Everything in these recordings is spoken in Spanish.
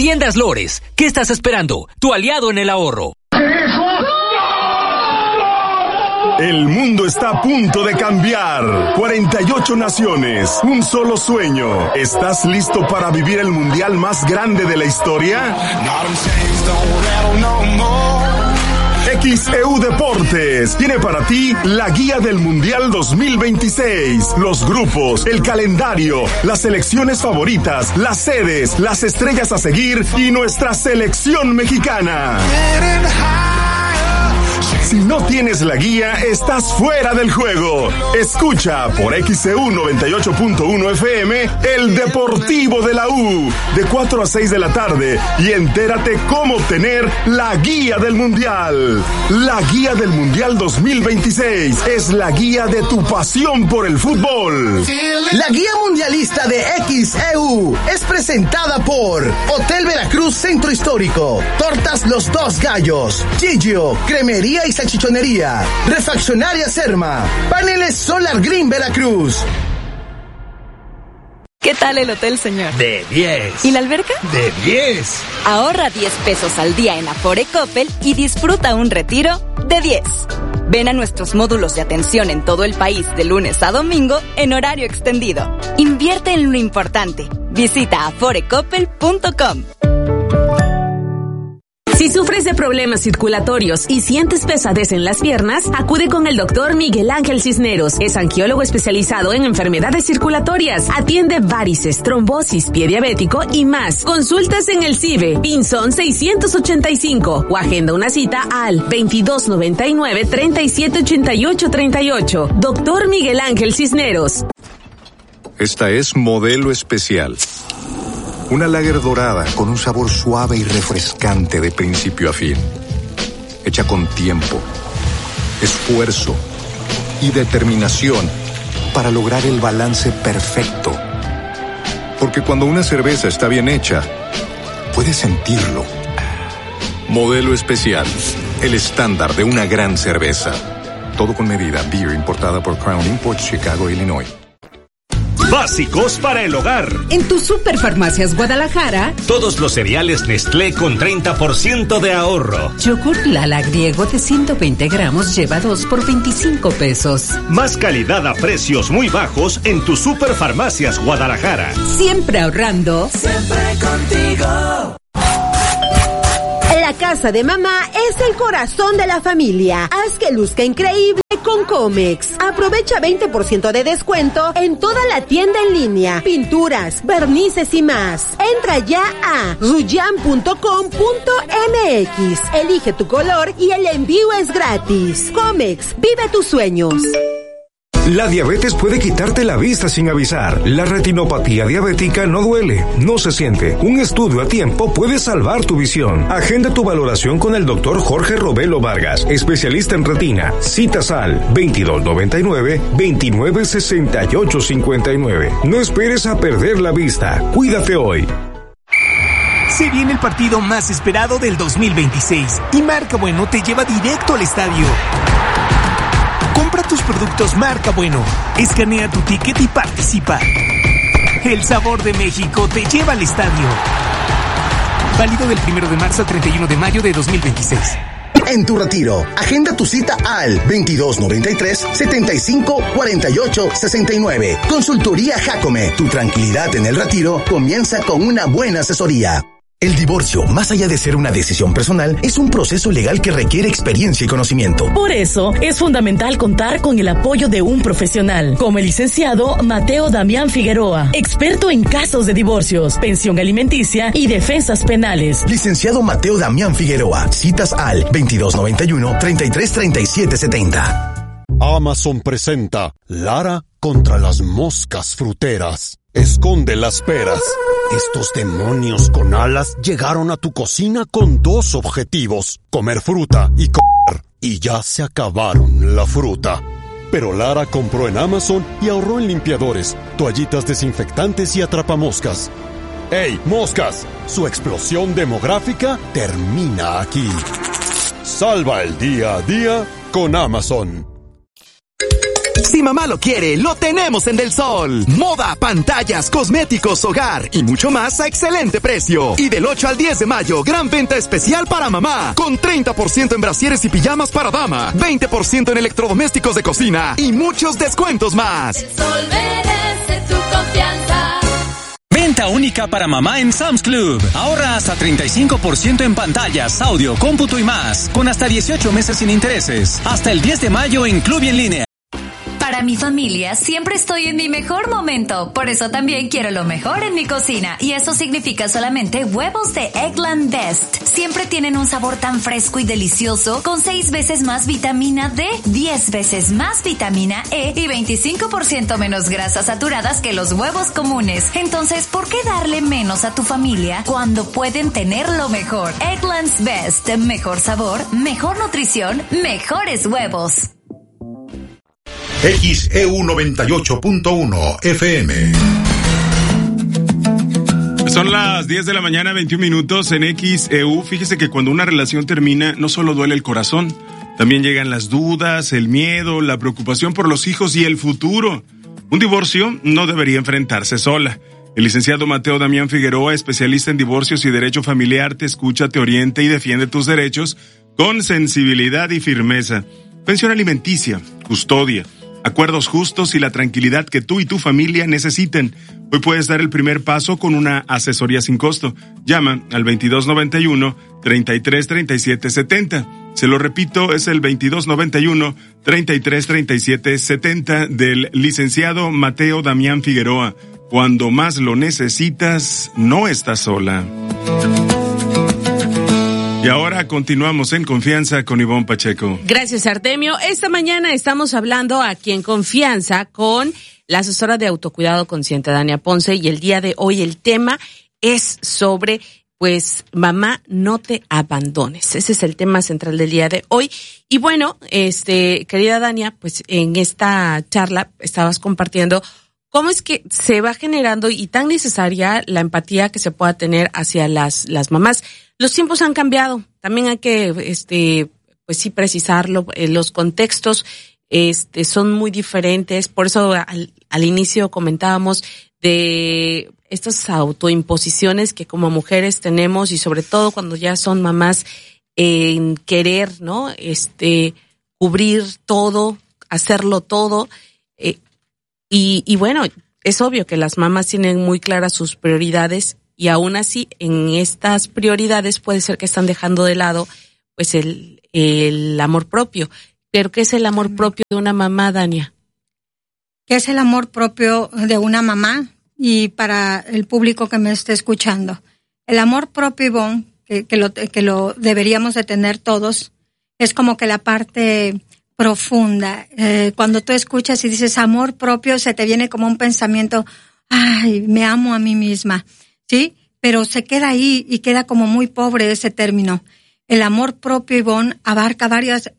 Tiendas Lores, ¿qué estás esperando? Tu aliado en el ahorro. El mundo está a punto de cambiar. 48 naciones, un solo sueño. ¿Estás listo para vivir el mundial más grande de la historia? XEU Deportes tiene para ti la guía del Mundial 2026, los grupos, el calendario, las selecciones favoritas, las sedes, las estrellas a seguir y nuestra selección mexicana. Si no tienes la guía, estás fuera del juego. Escucha por XEU 98.1 FM el Deportivo de la U de 4 a 6 de la tarde y entérate cómo obtener la guía del Mundial. La guía del Mundial 2026 es la guía de tu pasión por el fútbol. La guía mundialista de XEU es presentada por Hotel Veracruz Centro Histórico, Tortas Los Dos Gallos, Gigio, Cremería y Salchichonería, Refaccionaria Serma, Paneles Solar Green Veracruz. ¿Qué tal el hotel, señor? De 10. ¿Y la alberca? De 10. Ahorra 10 pesos al día en Afore Coppel y disfruta un retiro de 10. Ven a nuestros módulos de atención en todo el país de lunes a domingo en horario extendido. Invierte en lo importante. Visita aforecoppel.com. Si sufres de problemas circulatorios y sientes pesadez en las piernas, acude con el doctor Miguel Ángel Cisneros. Es angiólogo especializado en enfermedades circulatorias. Atiende varices, trombosis, pie diabético y más. Consultas en el CIBE, Pinzón 685 o agenda una cita al 2299-378838. Doctor Miguel Ángel Cisneros. Esta es Modelo Especial. Una lager dorada con un sabor suave y refrescante de principio a fin. Hecha con tiempo, esfuerzo y determinación para lograr el balance perfecto. Porque cuando una cerveza está bien hecha, puedes sentirlo. Modelo Especial, el estándar de una gran cerveza. Todo con medida. Beer importada por Crown Imports, Chicago, Illinois. Básicos para el hogar. En tus Superfarmacias Guadalajara, todos los cereales Nestlé con 30% de ahorro. Yogurt Lala griego de 120 gramos lleva 2 por 25 pesos. Más calidad a precios muy bajos en tus Superfarmacias Guadalajara. Siempre ahorrando. Siempre contigo. La casa de mamá es el corazón de la familia. Haz que luzca increíble con Comex. Aprovecha 20% de descuento en toda la tienda en línea, pinturas, barnices y más. Entra ya a ruyan.com.mx. Elige tu color y el envío es gratis. Comex, vive tus sueños. La diabetes puede quitarte la vista sin avisar. La retinopatía diabética no duele, no se siente. Un estudio a tiempo puede salvar tu visión. Agenda tu valoración con el doctor Jorge Robelo Vargas, especialista en retina. Citas al 2299-296859. No esperes a perder la vista. Cuídate hoy. Se viene el partido más esperado del 2026 y Marca Bueno te lleva directo al estadio. Compra tus productos Marca Bueno, escanea tu ticket y participa. El sabor de México te lleva al estadio. Válido del 1 de marzo al 31 de mayo de 2026. En tu retiro, agenda tu cita al 2293-754869. Consultoría Jacome. Tu tranquilidad en el retiro comienza con una buena asesoría. El divorcio, más allá de ser una decisión personal, es un proceso legal que requiere experiencia y conocimiento. Por eso, es fundamental contar con el apoyo de un profesional, como el licenciado Mateo Damián Figueroa, experto en casos de divorcios, pensión alimenticia y defensas penales. Licenciado Mateo Damián Figueroa, citas al 2291-333770. Amazon presenta Lara contra las moscas fruteras. Esconde las peras. Estos demonios con alas llegaron a tu cocina con dos objetivos: comer fruta y comer. Y ya se acabaron la fruta. Pero Lara compró en Amazon y ahorró en limpiadores, toallitas desinfectantes y atrapamoscas. ¡Ey, moscas! Su explosión demográfica termina aquí. Salva el día a día con Amazon. Si mamá lo quiere, lo tenemos en Del Sol. Moda, pantallas, cosméticos, hogar y mucho más a excelente precio. Y del 8 al 10 de mayo, gran venta especial para mamá. Con 30% en brasieres y pijamas para dama, 20% en electrodomésticos de cocina y muchos descuentos más. El Sol merece tu confianza. Venta única para mamá en Sam's Club. Ahorra hasta 35% en pantallas, audio, cómputo y más. Con hasta 18 meses sin intereses. Hasta el 10 de mayo en Club y en línea. Para mi familia siempre estoy en mi mejor momento, por eso también quiero lo mejor en mi cocina, y eso significa solamente huevos de Eggland Best. Siempre tienen un sabor tan fresco y delicioso, con 6 veces más vitamina D, 10 veces más vitamina E y 25% menos grasas saturadas que los huevos comunes. Entonces, ¿por qué darle menos a tu familia cuando pueden tener lo mejor? Eggland's Best, mejor sabor, mejor nutrición, mejores huevos. XEU 98.1 FM. Son las 10 de la mañana, 21 minutos en XEU. Fíjese que cuando una relación termina, no solo duele el corazón, también llegan las dudas, el miedo, la preocupación por los hijos y el futuro. Un divorcio no debería enfrentarse sola. El licenciado Mateo Damián Figueroa, especialista en divorcios y derecho familiar, te escucha, te orienta y defiende tus derechos con sensibilidad y firmeza. Pensión alimenticia, custodia, acuerdos justos y la tranquilidad que tú y tu familia necesiten. Hoy puedes dar el primer paso con una asesoría sin costo. Llama al 2291-333770. Se lo repito, es el 2291-333770 del licenciado Mateo Damián Figueroa. Cuando más lo necesitas, no estás sola. Y ahora continuamos en Confianza con Ivonne Pacheco. Gracias, Artemio. Esta mañana estamos hablando aquí en Confianza con la asesora de autocuidado consciente, Dania Ponce, y el día de hoy el tema es sobre, pues, mamá, no te abandones. Ese es el tema central del día de hoy. Y bueno, querida Dania, pues en esta charla estabas compartiendo cómo es que se va generando y tan necesaria la empatía que se pueda tener hacia las mamás. Los tiempos han cambiado. También hay que, pues sí, precisarlo. Los contextos, son muy diferentes. Por eso al inicio comentábamos de estas autoimposiciones que como mujeres tenemos, y sobre todo cuando ya son mamás, en querer, ¿no? Cubrir todo, hacerlo todo. Y bueno, es obvio que las mamás tienen muy claras sus prioridades, y aún así en estas prioridades puede ser que están dejando de lado pues el amor propio. Pero ¿qué es el amor propio de una mamá, Dania? ¿Qué es el amor propio de una mamá? Y para el público que me esté escuchando, el amor propio, Ivonne, que lo deberíamos de tener todos, es como que la parte profunda. Cuando tú escuchas y dices amor propio, se te viene como un pensamiento, ay, me amo a mí misma, ¿sí? Pero se queda ahí y queda como muy pobre ese término. El amor propio, Ivonne, abarca varias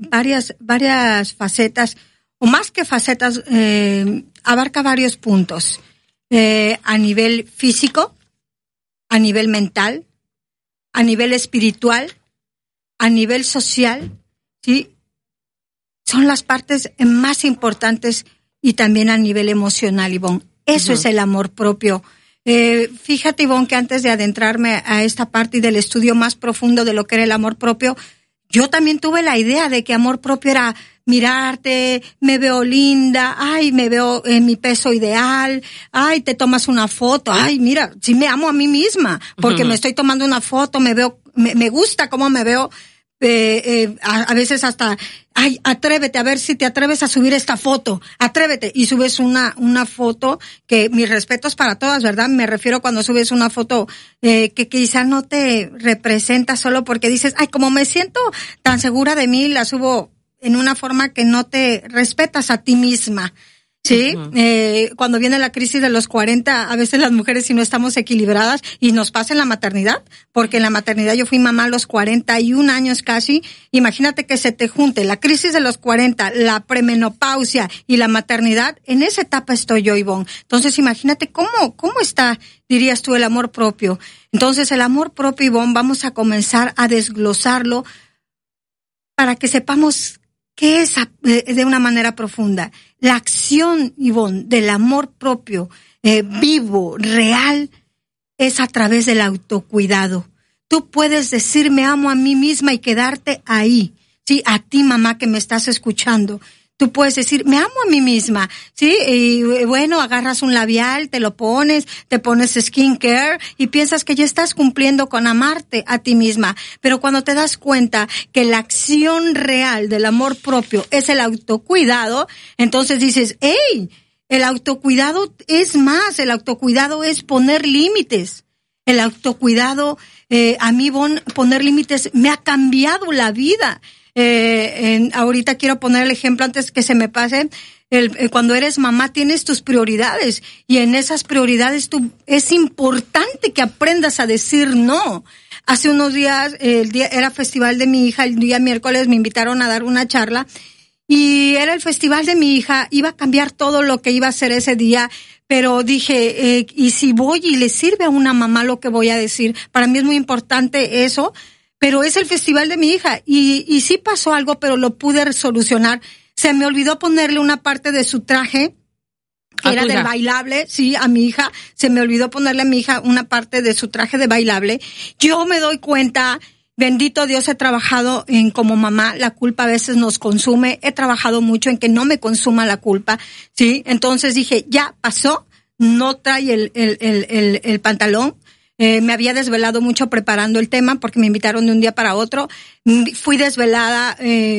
facetas, o más que facetas, abarca varios puntos. A nivel físico, a nivel mental, a nivel espiritual, a nivel social, ¿sí? Son las partes más importantes, y también a nivel emocional, Ivonne. Eso es el amor propio. Fíjate, Ivonne, que antes de adentrarme a esta parte y del estudio más profundo de lo que era el amor propio, yo también tuve la idea de que amor propio era mirarte, me veo linda, ay, me veo en mi peso ideal, ay, te tomas una foto, ay, mira, sí me amo a mí misma, porque me estoy tomando una foto, me gusta cómo me veo. A veces hasta, ay, atrévete, a ver si te atreves a subir esta foto, atrévete, y subes una foto que mis respetos para todas, ¿verdad? Me refiero cuando subes una foto que quizá no te representa solo porque dices, ay, como me siento tan segura de mí, la subo en una forma que no te respetas a ti misma. Sí, cuando viene la crisis de los 40, a veces las mujeres, si no estamos equilibradas, y nos pasa en la maternidad, porque en la maternidad yo fui mamá a los 41 años casi. Imagínate que se te junte la crisis de los 40, la premenopausia y la maternidad. En esa etapa estoy yo, Ivonne. Entonces imagínate cómo está, dirías tú, el amor propio. Entonces el amor propio, Ivonne, vamos a comenzar a desglosarlo para que sepamos ¿Qué es de una manera profunda? La acción, Ivonne, del amor propio, vivo, real, es a través del autocuidado. Tú puedes decir me amo a mí misma y quedarte ahí. Sí, a ti, mamá, que me estás escuchando. Tú puedes decir, me amo a mí misma, ¿sí? Y bueno, agarras un labial, te lo pones, te pones skincare y piensas que ya estás cumpliendo con amarte a ti misma. Pero cuando te das cuenta que la acción real del amor propio es el autocuidado, entonces dices, ¡hey! El autocuidado es más, el autocuidado es poner límites. El autocuidado, a mí, poner límites me ha cambiado la vida. Ahorita quiero poner el ejemplo antes que se me pase. Cuando eres mamá tienes tus prioridades y en esas prioridades es importante que aprendas a decir no. Hace unos días, era festival de mi hija, el día miércoles me invitaron a dar una charla y era el festival de mi hija, iba a cambiar todo lo que iba a hacer ese día, pero dije, y si voy y le sirve a una mamá lo que voy a decir, para mí es muy importante eso. Pero es el festival de mi hija y sí pasó algo, pero lo pude solucionar. Se me olvidó ponerle una parte de su traje, que era del bailable, sí, a mi hija. Se me olvidó ponerle a mi hija una parte de su traje de bailable. Yo me doy cuenta, bendito Dios, he trabajado como mamá, la culpa a veces nos consume. He trabajado mucho en que no me consuma la culpa, sí. Entonces dije, ya pasó, no trae el pantalón. Me había desvelado mucho preparando el tema porque me invitaron de un día para otro. Fui desvelada,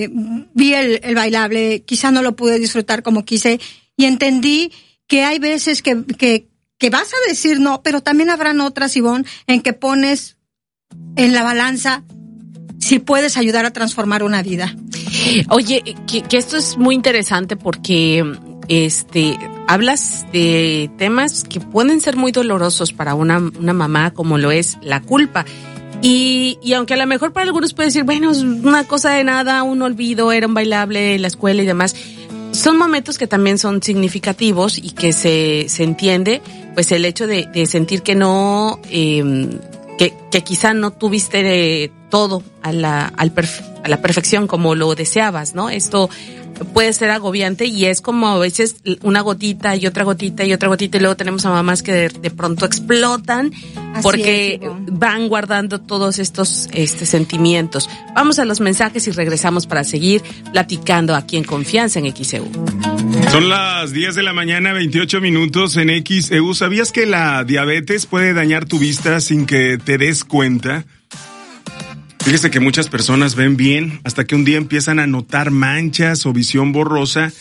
vi el bailable, quizá no lo pude disfrutar como quise y entendí que hay veces que vas a decir no, pero también habrán otras, Ivonne, en que pones en la balanza si puedes ayudar a transformar una vida. Oye, que esto es muy interesante porque hablas de temas que pueden ser muy dolorosos para una mamá, como lo es la culpa. Y aunque a lo mejor para algunos puede decir, bueno, es una cosa de nada, un olvido, era un bailable en la escuela y demás, son momentos que también son significativos y que se entiende, pues el hecho de sentir que no, que quizá no tuviste todo a la perfección como lo deseabas, ¿no? Esto puede ser agobiante y es como a veces una gotita y otra gotita y otra gotita y luego tenemos a mamás que de pronto explotan. Así porque van guardando todos estos sentimientos. Vamos a los mensajes y regresamos para seguir platicando aquí en Confianza en XEU. Son las 10 de la mañana, 28 minutos en XEU. ¿Sabías que la diabetes puede dañar tu vista sin que te des cuenta? Fíjese que muchas personas ven bien hasta que un día empiezan a notar manchas o visión borrosa